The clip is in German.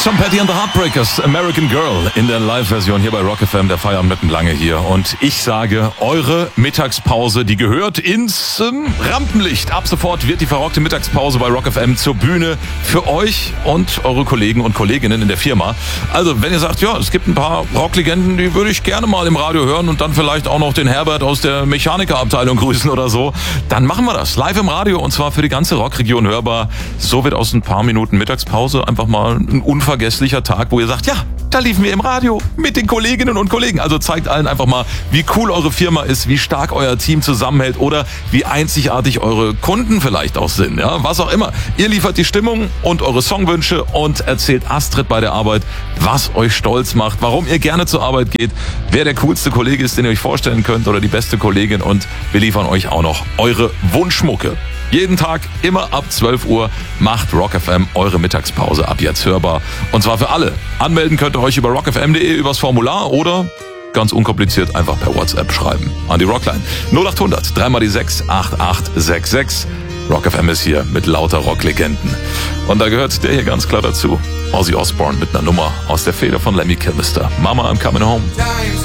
Tom Petty and the Heartbreakers, American Girl in der Live-Version hier bei Rock FM, der Feierabend lange hier. Und ich sage, eure Mittagspause, die gehört ins Rampenlicht. Ab sofort wird die verrockte Mittagspause bei Rock FM zur Bühne für euch und eure Kollegen und Kolleginnen in der Firma. Also, wenn ihr sagt, ja, es gibt ein paar Rocklegenden, die würde ich gerne mal im Radio hören und dann vielleicht auch noch den Herbert aus der Mechanikerabteilung grüßen oder so, dann machen wir das live im Radio und zwar für die ganze Rockregion hörbar. So wird aus ein paar Minuten Mittagspause einfach mal ein unvergesslicher Tag, wo ihr sagt, ja, da liefen wir im Radio mit den Kolleginnen und Kollegen. Also zeigt allen einfach mal, wie cool eure Firma ist, wie stark euer Team zusammenhält oder wie einzigartig eure Kunden vielleicht auch sind. Ja, was auch immer. Ihr liefert die Stimmung und eure Songwünsche und erzählt Astrid bei der Arbeit, was euch stolz macht, warum ihr gerne zur Arbeit geht, wer der coolste Kollege ist, den ihr euch vorstellen könnt oder die beste Kollegin und wir liefern euch auch noch eure Wunschmucke. Jeden Tag, immer ab 12 Uhr, macht Rock FM eure Mittagspause ab jetzt hörbar. Und zwar für alle. Anmelden könnt ihr euch über rockfm.de übers Formular oder ganz unkompliziert einfach per WhatsApp schreiben. An die Rockline 0800 3 mal die 6 8866. Rock FM ist hier mit lauter Rocklegenden. Und da gehört der hier ganz klar dazu. Ozzy Osbourne mit einer Nummer aus der Feder von Lemmy Kilmister. Mama, I'm coming home.